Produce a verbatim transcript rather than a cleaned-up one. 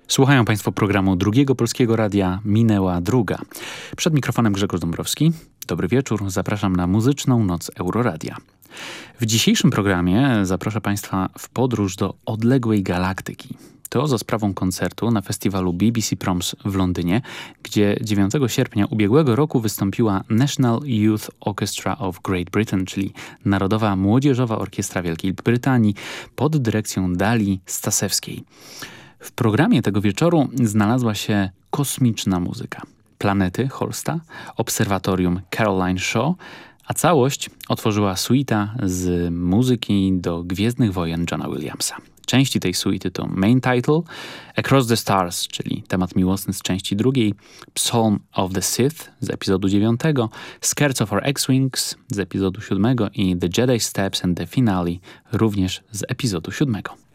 Słuchają Państwo programu Drugiego Polskiego Radia Minęła Druga. Przed mikrofonem Grzegorz Dąbrowski. Dobry wieczór, zapraszam na muzyczną noc Euroradia. W dzisiejszym programie zaproszę Państwa w podróż do odległej galaktyki. To za sprawą koncertu na festiwalu B B C Proms w Londynie, gdzie dziewiątego sierpnia ubiegłego roku wystąpiła National Youth Orchestra of Great Britain, czyli Narodowa Młodzieżowa Orkiestra Wielkiej Brytanii pod dyrekcją Dali Stasewskiej. W programie tego wieczoru znalazła się kosmiczna muzyka. Planety Holsta, Obserwatorium Caroline Shaw, a całość otworzyła suita z muzyki do Gwiezdnych Wojen Johna Williamsa. Części tej suity to Main Title, Across the Stars, czyli temat miłosny z części drugiej, Psalm of the Sith z epizodu dziewiątego, Skirts of Our X-Wings z epizodu siódmego i The Jedi Steps and the Finale również z epizodu siódmego.